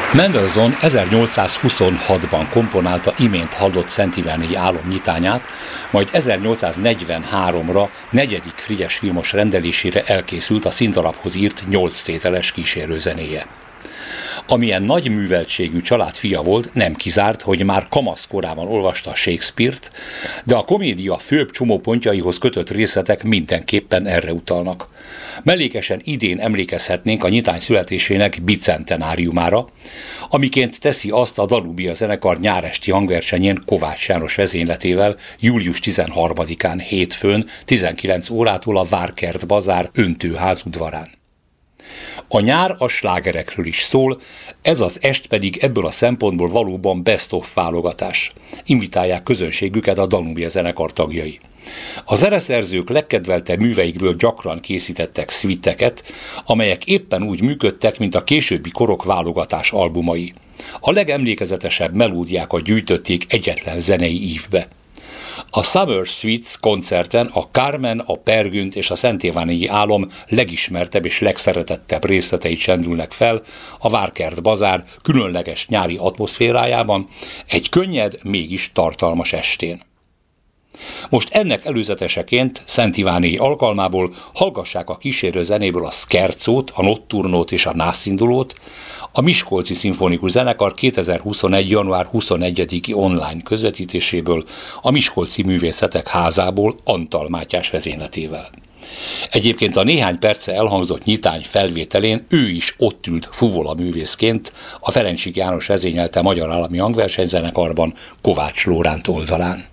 Mendelssohn 1826-ban komponálta imént hallott Szent Iványi álom nyitányát, majd 1843-ra negyedik Frigyes Vilmos rendelésére elkészült a színdarabhoz írt 8 tételes kísérőzenéje. Amilyen nagy műveltségű család fia volt, nem kizárt, hogy már kamaszkorában olvasta Shakespeare-t, de a komédia főbb csomópontjaihoz kötött részletek mindenképpen erre utalnak. Mellékesen idén emlékezhetnénk a nyitány születésének bicentenáriumára, amiként teszi azt a Danubia zenekar nyáresti hangversenyén Kovács János vezényletével július 13-án hétfőn 19 órától a Várkert Bazár öntőház udvarán. A nyár a slágerekről is szól, ez az est pedig ebből a szempontból valóban best of válogatás. Invitálják közönségüket a Danubia zenekar tagjai. A zeneszerzők legkedveltebb műveikből gyakran készítettek szvitteket, amelyek éppen úgy működtek, mint a későbbi korok válogatás albumai. A legemlékezetesebb melódiákat gyűjtötték egyetlen zenei ívbe. A Summer Suites koncerten a Carmen, a Per Gynt és a Szent Iványi álom legismertebb és legszeretettebb részletei csendülnek fel a Várkert Bazár különleges nyári atmoszférájában, egy könnyed, mégis tartalmas estén. Most ennek előzeteseként Szent Iványi alkalmából hallgassák a kísérő zenéből a Scherzót, a Notturnót és a Nászindulót, a Miskolci Szimfonikus Zenekar 2021. január 21-i online közvetítéséből, a Miskolci Művészetek Házából Antal Mátyás vezényletével. Egyébként a néhány perce elhangzott nyitány felvételén ő is ott ült fuvola művészként a Ferencsik János vezényelte Magyar Állami Hangversenyzenekarban Kovács Lóránt oldalán.